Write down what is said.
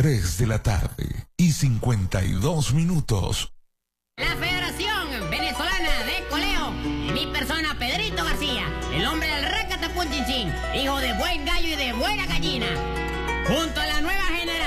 3 de la tarde y 52 minutos. La Federación Venezolana de Coleo, en mi persona Pedrito García, el hombre del Recatapunchinchín, hijo de buen gallo y de buena gallina, junto a la nueva generación